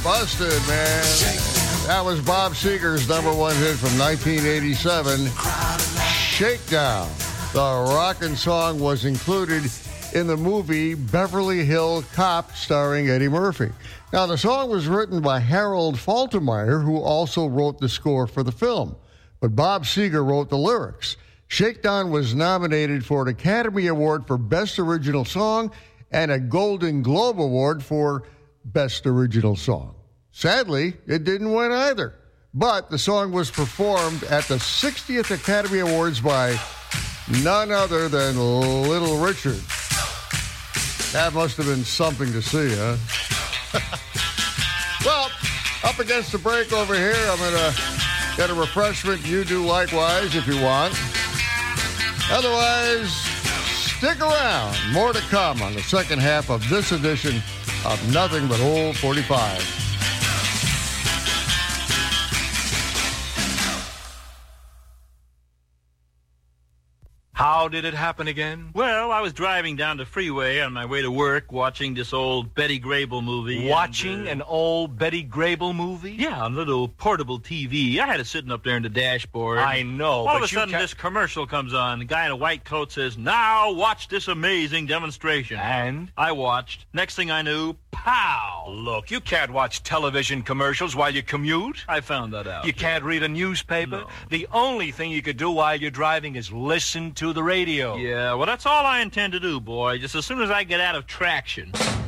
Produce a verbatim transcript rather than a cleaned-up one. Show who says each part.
Speaker 1: Busted, man. That was Bob Seger's number one hit from nineteen eighty-seven, Shakedown. The rockin' song was included in the movie Beverly Hill Cop starring Eddie Murphy. Now, the song was written by Harold Faltermeyer, who also wrote the score for the film. But Bob Seger wrote the lyrics. Shakedown was nominated for an Academy Award for Best Original Song and a Golden Globe Award for Best Original Song. Sadly, it didn't win either. But the song was performed at the sixtieth Academy Awards by none other than Little Richard. That must have been something to see, huh? Well, up against the break over here, I'm going to get a refreshment. You do likewise if you want. Otherwise, stick around. More to come on the second half of this edition of Nothing But Old forty-five.
Speaker 2: How did it happen again?
Speaker 3: Well, I was driving down the freeway on my way to work watching this old Betty Grable movie.
Speaker 2: Watching
Speaker 3: and, uh,
Speaker 2: an old Betty Grable movie?
Speaker 3: Yeah, on a little portable T V. I had it sitting up there in the dashboard.
Speaker 2: I know,
Speaker 3: All
Speaker 2: but
Speaker 3: of a
Speaker 2: you
Speaker 3: sudden,
Speaker 2: can't...
Speaker 3: this commercial comes on. The guy in a white coat says, "Now watch this amazing demonstration."
Speaker 2: And?
Speaker 3: I watched. Next thing I knew, pow!
Speaker 2: Look, you can't watch television commercials while you commute.
Speaker 3: I found that out.
Speaker 2: You can't read a newspaper.
Speaker 3: No.
Speaker 2: The only thing you could do while you're driving is listen to the radio.
Speaker 3: Yeah, well, that's all I intend to do, boy, just as soon as I get out of traction.